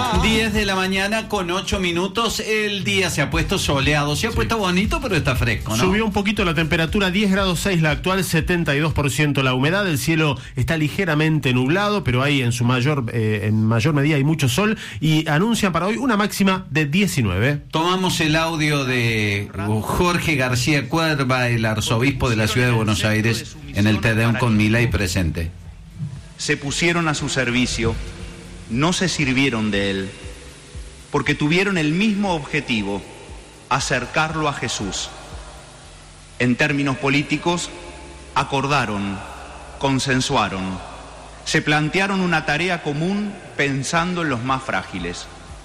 10 de la mañana con 8 minutos. El día se ha puesto soleado, se ha puesto bonito, pero está fresco, ¿no? Subió un poquito la temperatura, 10 grados 6 la actual, 72% la humedad. El cielo está ligeramente nublado, pero hay en mayor medida hay mucho sol y anuncian para hoy una máxima de 19. Tomamos el audio de Jorge García Cuerva, el arzobispo de la ciudad de Buenos Aires, en el Te Deum con Milei presente. Se pusieron a su servicio, no se sirvieron de él, porque tuvieron el mismo objetivo, acercarlo a Jesús. En términos políticos, acordaron, consensuaron, se plantearon una tarea común pensando en los más frágiles.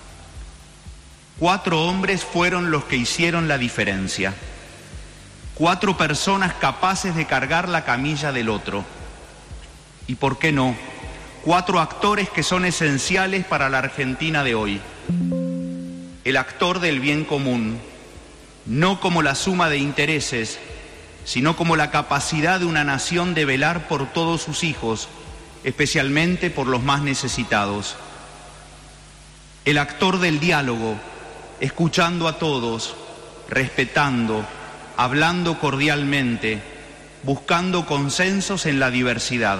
4 hombres fueron los que hicieron la diferencia. 4 personas capaces de cargar la camilla del otro. Y por qué no, 4 actores que son esenciales para la Argentina de hoy. El actor del bien común, no como la suma de intereses, sino como la capacidad de una nación de velar por todos sus hijos, especialmente por los más necesitados. El actor del diálogo, escuchando a todos, respetando, hablando cordialmente, buscando consensos en la diversidad.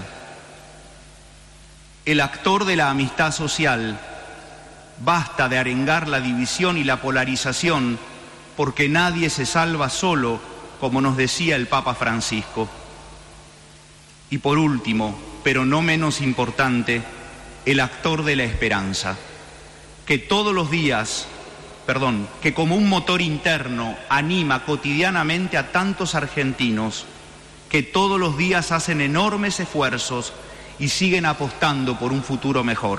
El actor de la amistad social, basta de arengar la división y la polarización, porque nadie se salva solo, como nos decía el Papa Francisco. Y por último, pero no menos importante, el actor de la esperanza, que todos los días, que como un motor interno anima cotidianamente a tantos argentinos que todos los días hacen enormes esfuerzos y siguen apostando por un futuro mejor.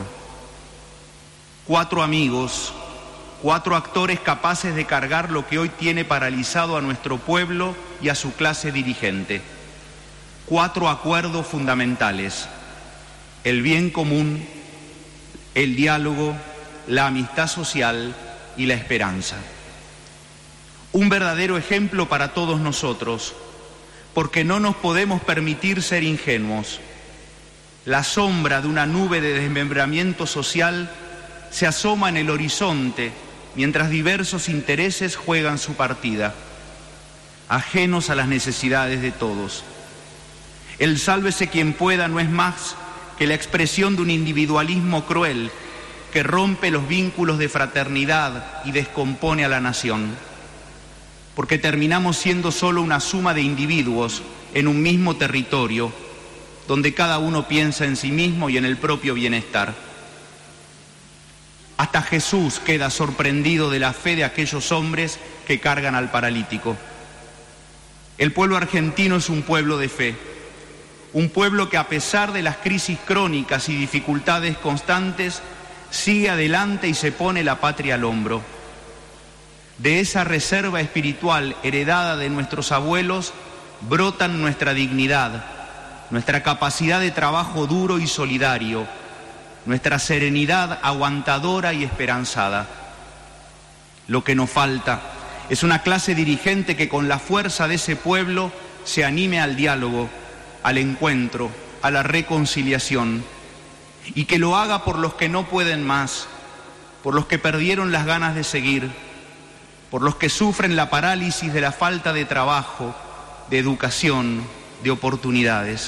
4 amigos, 4 actores capaces de cargar lo que hoy tiene paralizado a nuestro pueblo y a su clase dirigente. 4 acuerdos fundamentales: el bien común, el diálogo, la amistad social y la esperanza. Un verdadero ejemplo para todos nosotros, porque no nos podemos permitir ser ingenuos. La sombra de una nube de desmembramiento social se asoma en el horizonte mientras diversos intereses juegan su partida, ajenos a las necesidades de todos. El sálvese quien pueda no es más que la expresión de un individualismo cruel que rompe los vínculos de fraternidad y descompone a la nación, porque terminamos siendo solo una suma de individuos en un mismo territorio, donde cada uno piensa en sí mismo y en el propio bienestar. Hasta Jesús queda sorprendido de la fe de aquellos hombres que cargan al paralítico. El pueblo argentino es un pueblo de fe, un pueblo que a pesar de las crisis crónicas y dificultades constantes, sigue adelante y se pone la patria al hombro. De esa reserva espiritual heredada de nuestros abuelos brotan nuestra dignidad, nuestra capacidad de trabajo duro y solidario, nuestra serenidad aguantadora y esperanzada. Lo que nos falta es una clase dirigente que con la fuerza de ese pueblo se anime al diálogo, al encuentro, a la reconciliación, y que lo haga por los que no pueden más, por los que perdieron las ganas de seguir, por los que sufren la parálisis de la falta de trabajo, de educación, de oportunidades.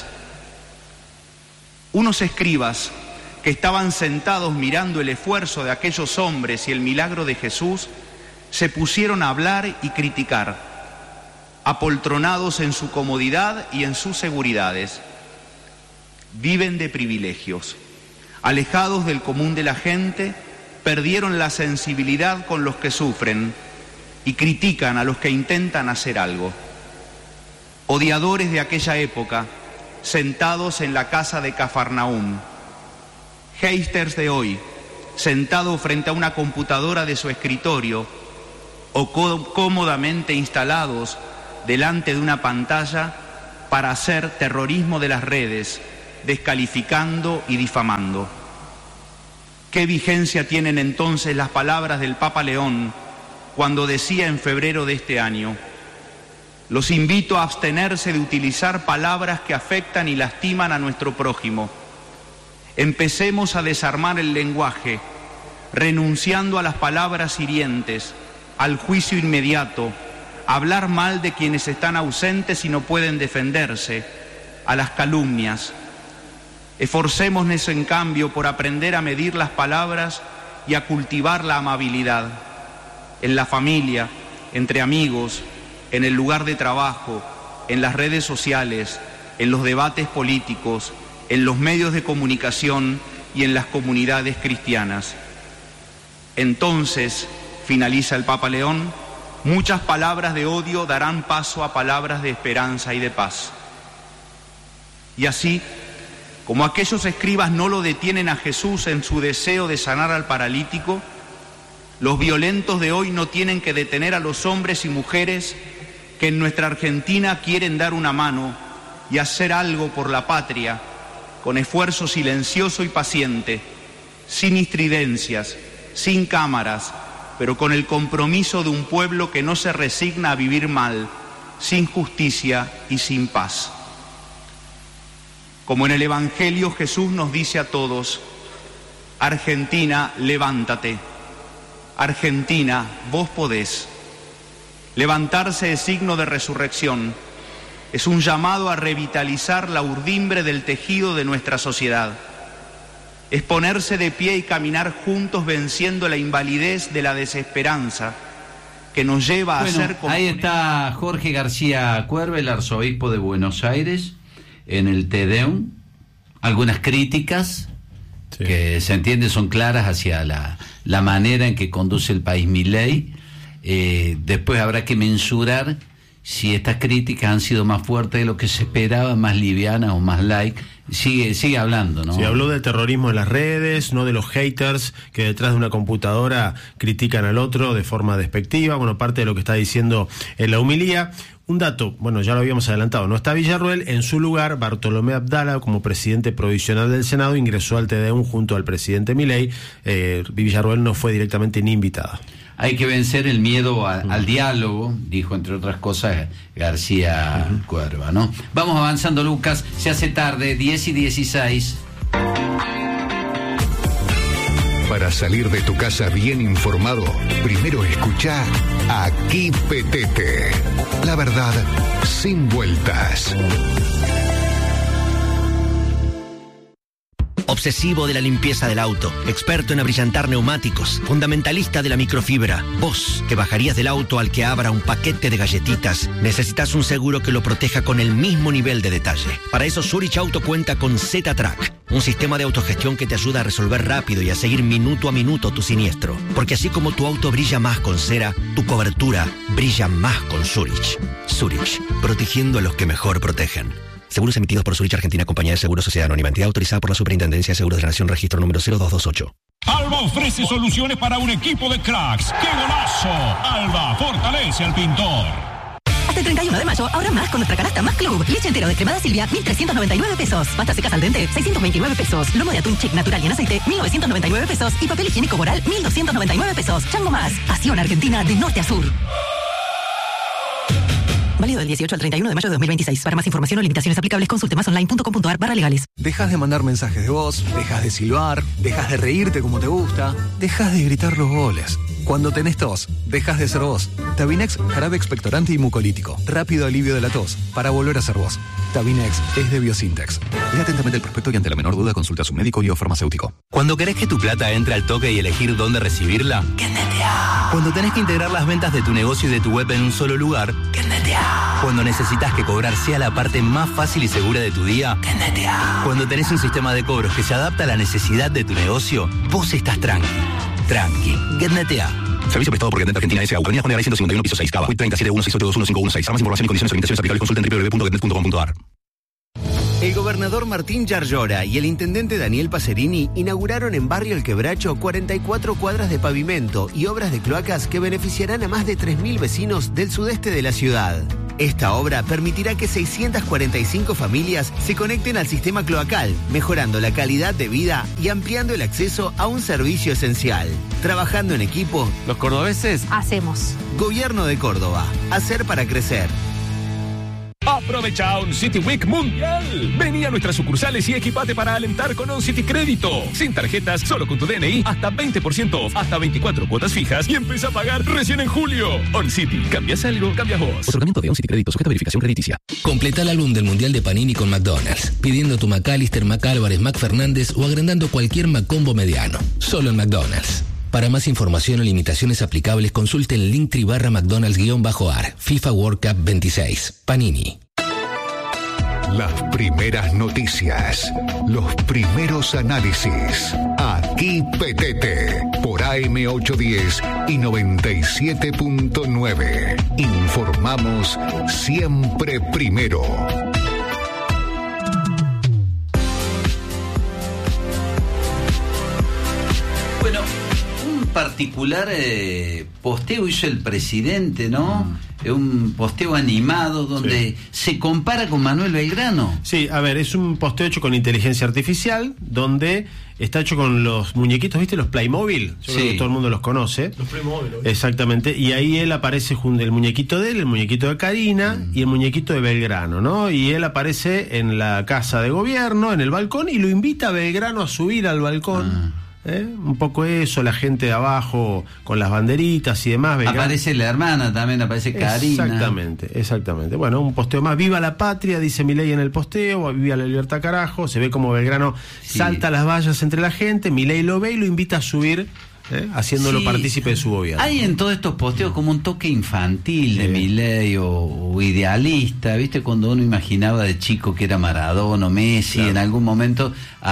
Unos escribas que estaban sentados mirando el esfuerzo de aquellos hombres y el milagro de Jesús, se pusieron a hablar y criticar, apoltronados en su comodidad y en sus seguridades. Viven de privilegios, alejados del común de la gente, perdieron la sensibilidad con los que sufren y critican a los que intentan hacer algo. Odiadores de aquella época, sentados en la casa de Cafarnaúm. Haters de hoy, sentados frente a una computadora de su escritorio o cómodamente instalados delante de una pantalla para hacer terrorismo de las redes, descalificando y difamando. ¿Qué vigencia tienen entonces las palabras del Papa León cuando decía en febrero de este año: los invito a abstenerse de utilizar palabras que afectan y lastiman a nuestro prójimo? Empecemos a desarmar el lenguaje, renunciando a las palabras hirientes, al juicio inmediato, a hablar mal de quienes están ausentes y no pueden defenderse, a las calumnias. Esforcémonos en cambio por aprender a medir las palabras y a cultivar la amabilidad, en la familia, entre amigos, en el lugar de trabajo, en las redes sociales, en los debates políticos, en los medios de comunicación y en las comunidades cristianas. Entonces, finaliza el Papa León, muchas palabras de odio darán paso a palabras de esperanza y de paz. Y así, como aquellos escribas no lo detienen a Jesús en su deseo de sanar al paralítico, los violentos de hoy no tienen que detener a los hombres y mujeres que en nuestra Argentina quieren dar una mano y hacer algo por la patria, con esfuerzo silencioso y paciente, sin estridencias, sin cámaras, pero con el compromiso de un pueblo que no se resigna a vivir mal, sin justicia y sin paz. Como en el Evangelio Jesús nos dice a todos: Argentina, levántate. Argentina, vos podés. Levantarse es signo de resurrección. Es un llamado a revitalizar la urdimbre del tejido de nuestra sociedad. Es ponerse de pie y caminar juntos venciendo la invalidez de la desesperanza que nos lleva a ser... Ahí está Jorge García Cuerva, el arzobispo de Buenos Aires, en el Te Deum. Algunas críticas que se entiende son claras hacia la manera en que conduce el país Milei. Después habrá que mensurar si estas críticas han sido más fuertes de lo que se esperaba, más livianas o más light. Sigue hablando, ¿no? Sí, habló del terrorismo en las redes, no de los haters que detrás de una computadora critican al otro de forma despectiva. Bueno, parte de lo que está diciendo en la homilía. Un dato, bueno, ya lo habíamos adelantado, no está Villarruel, en su lugar Bartolomé Abdala, como presidente provisional del Senado, ingresó al Te Deum junto al presidente Milei. Villarruel no fue directamente ni invitada. Hay que vencer el miedo al diálogo, dijo entre otras cosas García Cuerva, ¿no? Vamos avanzando, Lucas, se hace tarde, 10:16. Para salir de tu casa bien informado, primero escuchá Aquí Petete. La verdad sin vueltas. Obsesivo de la limpieza del auto, experto en abrillantar neumáticos, fundamentalista de la microfibra. Vos, que bajarías del auto al que abra un paquete de galletitas, necesitas un seguro que lo proteja con el mismo nivel de detalle. Para eso Zurich Auto cuenta con Z-Track, un sistema de autogestión que te ayuda a resolver rápido y a seguir minuto a minuto tu siniestro. Porque así como tu auto brilla más con cera, tu cobertura brilla más con Zurich. Zurich, protegiendo a los que mejor protegen. Seguros emitidos por Zurich Argentina, Compañía de Seguros Sociedad Anónima, entidad autorizada por la Superintendencia de Seguros de la Nación, registro número 0228. Alba ofrece soluciones para un equipo de cracks. ¡Qué golazo! Alba fortalece al pintor. Hasta el 31 de mayo, ahorra más con nuestra canasta Más Club. Leche entero de cremada Silvia, 1.399 pesos. Pasta secas al dente, 629 pesos. Lomo de atún chick natural y en aceite, 1.999 pesos. Y papel higiénico Boral, 1.299 pesos. Chango Más. Acción Argentina de norte a sur. Válido del 18 al 31 de mayo de 2026. Para más información o limitaciones aplicables, consulte masonline.com.ar/legales. Dejas de mandar mensajes de voz, dejas de silbar, dejas de reírte como te gusta, dejas de gritar los goles. Cuando tenés tos, dejas de ser vos. Tabinex, jarabe expectorante y mucolítico. Rápido alivio de la tos, para volver a ser vos. Tabinex es de Biosintex. Lea atentamente el prospecto y ante la menor duda consulta a su médico y o farmacéutico. Cuando querés que tu plata entre al toque y elegir dónde recibirla, ¡Netea! Cuando tenés que integrar las ventas de tu negocio y de tu web en un solo lugar, ¡Netea! Cuando necesitas que cobrar sea la parte más fácil y segura de tu día, ¡Netea! Cuando tenés un sistema de cobros que se adapta a la necesidad de tu negocio, vos estás tranqui. GetNetea. Servicio prestado por GetNet Argentina S.A. Avenida Juan de Garay 151, piso 6, Cava. 3716721516. Para más información y condiciones de limitaciones aplicables, consulta en www.getnet.com.ar. El gobernador Martín Yarlora y el intendente Daniel Pacerini inauguraron en Barrio El Quebracho 44 cuadras de pavimento y obras de cloacas que beneficiarán a más de 3.000 vecinos del sudeste de la ciudad. Esta obra permitirá que 645 familias se conecten al sistema cloacal, mejorando la calidad de vida y ampliando el acceso a un servicio esencial. Trabajando en equipo, los cordobeses hacemos. Gobierno de Córdoba. Hacer para crecer. Aprovecha On City Week Mundial. Vení a nuestras sucursales y equipate para alentar con On City Crédito. Sin tarjetas, solo con tu DNI, hasta 20% off, hasta 24 cuotas fijas y empieza a pagar recién en julio. On City, cambias algo, cambias vos. Otorgamiento de On City Crédito sujeta a verificación crediticia. Completa el álbum del Mundial de Panini con McDonald's, pidiendo tu McAllister, McAlvarez, McFernández o agrandando cualquier McCombo mediano. Solo en McDonald's. Para más información o limitaciones aplicables, consulte el Linktree /McDonald's-AR, FIFA World Cup 26. Panini. Las primeras noticias, los primeros análisis. Aquí Petete, por AM810 y 97.9. Informamos siempre primero. Bueno, un particular posteo hizo el presidente, ¿no? Un posteo animado donde se compara con Manuel Belgrano. Sí, a ver, es un posteo hecho con inteligencia artificial, donde está hecho con los muñequitos, ¿viste? Los Playmobil. Yo creo que todo el mundo los conoce. Los Playmobil. Exactamente. Y ahí él aparece junto el muñequito de él, el muñequito de Karina y el muñequito de Belgrano, ¿no? Y él aparece en la casa de gobierno, en el balcón, y lo invita a Belgrano a subir al balcón. Un poco eso, la gente de abajo con las banderitas y demás. Aparece la hermana también, aparece Karina. Exactamente. Bueno, un posteo más. Viva la patria, dice Milei en el posteo, viva la libertad carajo. Se ve como Belgrano salta las vallas entre la gente, Milei lo ve y lo invita a subir, haciéndolo partícipe de su gobierno. Hay en todos estos posteos como un toque infantil de Milei o idealista, ¿viste? Cuando uno imaginaba de chico que era Maradona o Messi, en algún momento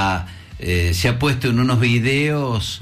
se ha puesto en unos videos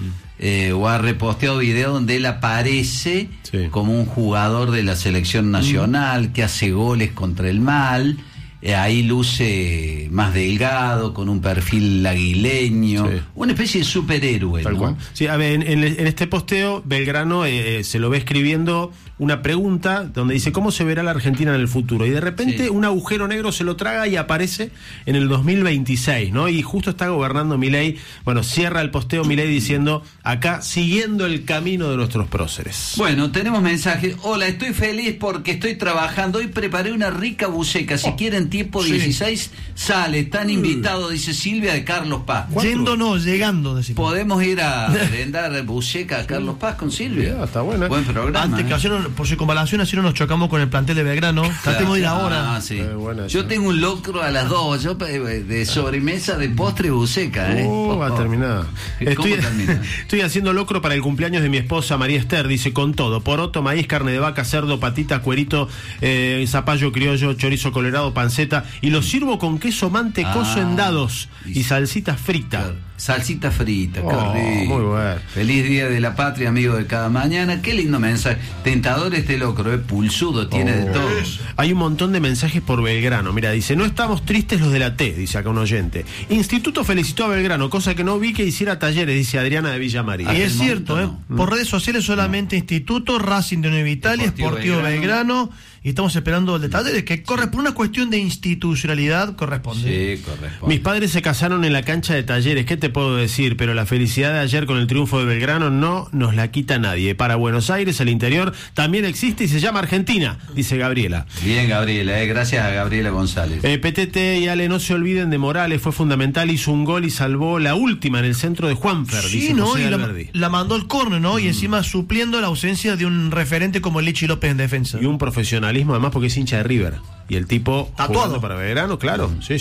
o ha reposteado videos donde él aparece como un jugador de la selección nacional que hace goles contra el mal. Ahí luce más delgado, con un perfil aguileño, una especie de superhéroe, Tal ¿no? cual. Sí, a ver, en este posteo Belgrano se lo ve escribiendo una pregunta donde dice ¿cómo se verá la Argentina en el futuro? Y de repente un agujero negro se lo traga y aparece en el 2026, ¿no? Y justo está gobernando Milei. Bueno, cierra el posteo Milei diciendo acá siguiendo el camino de nuestros próceres. Bueno, tenemos mensajes. Hola, estoy feliz porque estoy trabajando. Hoy preparé una rica buceca. Si quieren tiempo 16, sale. Están invitados, dice Silvia de Carlos Paz. Yéndonos, llegando. Decimos. Podemos ir a merendar buceca a Carlos Paz con Silvia. Está bueno. Buen programa. Antes que ayer, por circunvalación, así no nos chocamos con el plantel de Belgrano. Tratemos de ir ahora. Yo tengo un locro a las 2. Yo de sobremesa, de postre, buceca. Va a terminar. ¿Cómo termina? Estoy haciendo locro para el cumpleaños de mi esposa María Esther. Dice con todo: poroto, maíz, carne de vaca, cerdo, patita, cuerito, zapallo criollo, chorizo colorado, panceta. Y lo sirvo con queso mantecoso en dados y salsita frita. Salsita frita, qué rico. Muy bueno. Feliz Día de la Patria, amigo de cada mañana. Qué lindo mensaje. Tentador este locro, pulsudo, tiene de todo. Hay un montón de mensajes por Belgrano. Mira, dice, no estamos tristes los de la T, dice acá un oyente. Instituto felicitó a Belgrano, cosa que no vi que hiciera Talleres, dice Adriana de Villa María. Y es cierto, por redes sociales solamente Instituto, Racing de Nueva Italia, Sportivo Belgrano. Y estamos esperando el de Talleres, que corre por una cuestión de institucionalidad, corresponde. Sí, corresponde. Mis padres se casaron en la cancha de Talleres, ¿qué te puedo decir? Pero la felicidad de ayer con el triunfo de Belgrano no nos la quita nadie. Para Buenos Aires, el interior también existe y se llama Argentina, dice Gabriela. Bien, Gabriela, gracias a Gabriela González. PTT y Ale, no se olviden de Morales, fue fundamental, hizo un gol y salvó la última en el centro de Juanfer, dice José Alberdi. La mandó el córner, ¿no? Y encima supliendo la ausencia de un referente como Lichi López en defensa. Y un profesionalismo además porque es hincha de River. Y el tipo tatuado para Belgrano, claro. Sí.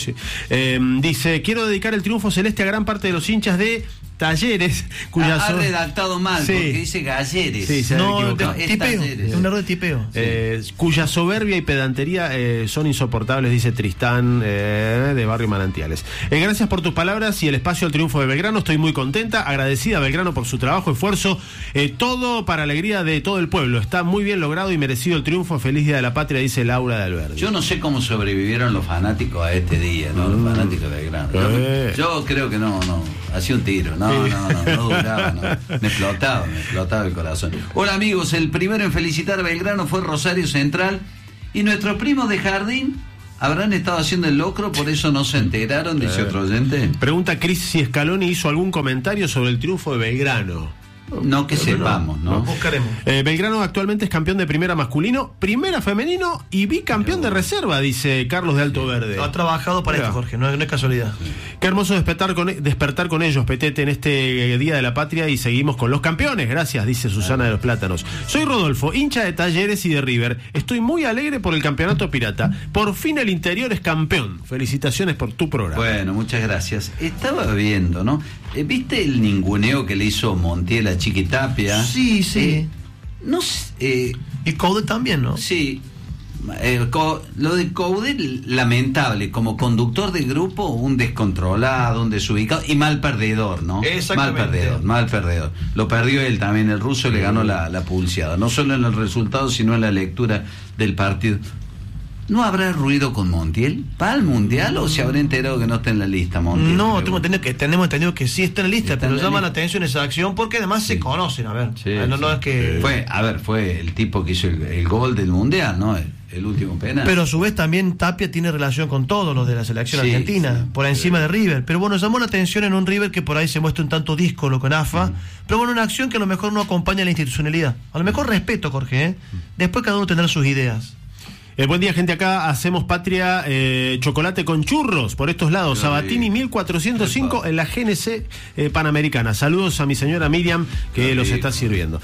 Dice, quiero dedicar el triunfo celeste a gran parte de los hinchas de Talleres, cuya ha redactado mal, porque dice Galleres. Sí, se no, equivocado. Es un error de tipeo. Cuya soberbia y pedantería son insoportables, dice Tristán, de Barrio Manantiales. Gracias por tus palabras y el espacio al triunfo de Belgrano. Estoy muy contenta, agradecida a Belgrano por su trabajo, esfuerzo, todo para alegría de todo el pueblo. Está muy bien logrado y merecido el triunfo. Feliz Día de la Patria, dice Laura de Alberdi. Yo no sé cómo sobrevivieron los fanáticos a este día, ¿no? Los fanáticos de Belgrano. Yo creo que no. Hacía un tiro, no duraba, no. Me explotaba el corazón. Hola amigos, el primero en felicitar a Belgrano fue Rosario Central y nuestros primos de jardín habrán estado haciendo el locro, por eso no se enteraron, dice otro oyente. Pregunta Cris si Scaloni hizo algún comentario sobre el triunfo de Belgrano. No que sepamos, ¿no? Buscaremos. Belgrano actualmente es campeón de primera masculino, primera femenino y bicampeón de reserva, dice Carlos de Alto Verde. Ha trabajado para esto, Jorge, no es casualidad. Qué hermoso despertar con ellos, Petete, en este Día de la Patria, y seguimos con los campeones. Gracias, dice Susana de los Plátanos. Soy Rodolfo, hincha de Talleres y de River. Estoy muy alegre por el campeonato pirata. Por fin el interior es campeón. Felicitaciones por tu programa. Bueno, muchas gracias. Estaba viendo, ¿no? ¿Viste el ninguneo que le hizo Montiel a Chiquitapia? Sí, sí. No sé, y Coudet también, ¿no? Sí. Lo de Coudet, lamentable, como conductor de grupo, un descontrolado, un desubicado y mal perdedor, ¿no? Exactamente. Mal perdedor. Lo perdió él también, el ruso le ganó la pulseada, no solo en el resultado, sino en la lectura del partido. ¿No habrá ruido con Montiel? ¿Va al Mundial o se habrá enterado que no está en la lista, Montiel? No, tenemos entendido que sí está en la lista, pero llama la atención esa acción porque además se conocen, a ver. No es que... Fue el tipo que hizo el gol del Mundial, ¿no? El último penal. Pero a su vez también Tapia tiene relación con todos los de la selección argentina, por encima de River. Pero bueno, llamó la atención en un River que por ahí se muestra un tanto díscolo con AFA, pero bueno, una acción que a lo mejor no acompaña a la institucionalidad. A lo mejor respeto, Jorge, Después cada uno tendrá sus ideas. Buen día, gente. Acá hacemos patria, chocolate con churros por estos lados. Sabatini 1405 en la GNC Panamericana. Saludos a mi señora Miriam que los está sirviendo.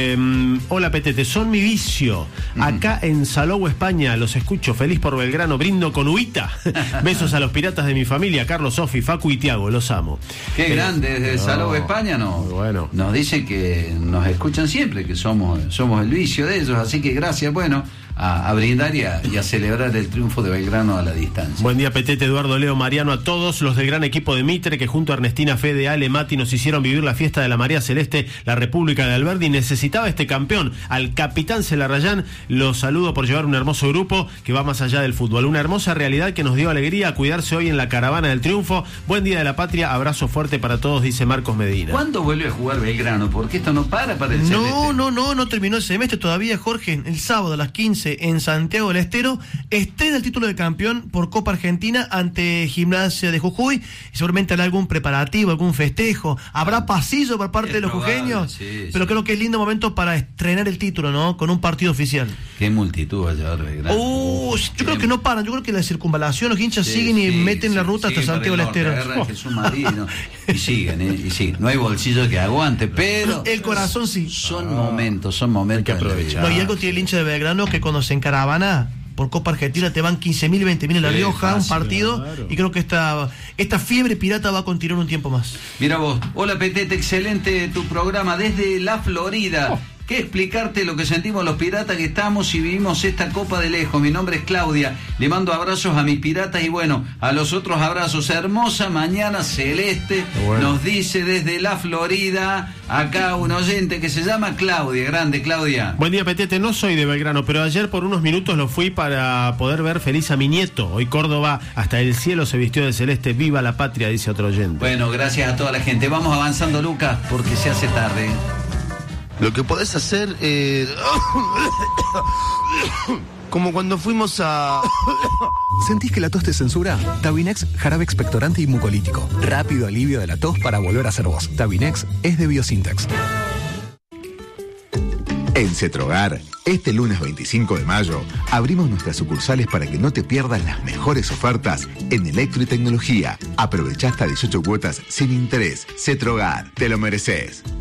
Hola, Petete, son mi vicio. Acá en Salou, España, los escucho. Feliz por Belgrano, brindo con Huita. Besos a los piratas de mi familia, Carlos, Sofi, Facu y Tiago, los amo. Qué grande, desde Salou, España, bueno. Nos dicen que nos escuchan siempre, que somos el vicio de ellos, así que gracias, bueno, a brindar y a celebrar el triunfo de Belgrano a la distancia. Buen día, Petete, Eduardo, Leo, Mariano, a todos los del gran equipo de Mitre que junto a Ernestina, Fede, Ale, Mati nos hicieron vivir la fiesta de la María Celeste, la República de Alberdi. Necesitaba este campeón. Al capitán Celarrayán los saludo por llevar un hermoso grupo que va más allá del fútbol. Una hermosa realidad que nos dio alegría a cuidarse hoy en la caravana del triunfo. Buen día de la patria, abrazo fuerte para todos, dice Marcos Medina. ¿Cuándo vuelve a jugar Belgrano? Porque esto no para el Celeste. No terminó el semestre todavía, Jorge. El sábado a las 15 en Santiago del Estero estrena el título de campeón por Copa Argentina ante Gimnasia de Jujuy, y seguramente hará algún preparativo, algún festejo, habrá pasillo por parte de los jujeños, pero creo que es lindo momento para estrenar el título, ¿no? Con un partido oficial. Qué multitud va a llevar Belgrano. Yo creo que no paran, yo creo que la circunvalación, los hinchas siguen y meten la ruta hasta Santiago del Estero. Y siguen. No hay bolsillo que aguante, pero el corazón sí. Son momentos que aprovechar. Y algo tiene el hincha de Belgrano que cuando se encaravana por Copa Argentina te van 15.000, 20.000 en La Rioja, un partido, y creo que esta fiebre pirata va a continuar un tiempo más. Mira vos, hola Petete, excelente tu programa desde la Florida. ¿Qué explicarte lo que sentimos los piratas que estamos y vivimos esta copa de lejos? Mi nombre es Claudia, le mando abrazos a mis piratas y bueno, a los otros abrazos. Hermosa mañana celeste, nos dice desde la Florida, acá un oyente que se llama Claudia. Grande, Claudia. Buen día, Petete, no soy de Belgrano, pero ayer por unos minutos lo fui para poder ver feliz a mi nieto. Hoy Córdoba hasta el cielo se vistió de celeste. Viva la patria, dice otro oyente. Bueno, gracias a toda la gente. Vamos avanzando, Lucas, porque se hace tarde. Lo que podés hacer como cuando fuimos a... ¿Sentís que la tos te censura? Tabinex, jarabe expectorante y mucolítico. Rápido alivio de la tos para volver a ser vos. Tabinex es de Biosintex. En Cetrogar, este lunes 25 de mayo, abrimos nuestras sucursales para que no te pierdas las mejores ofertas en electro y tecnología. Aprovecha hasta 18 cuotas sin interés. Cetrogar, te lo mereces.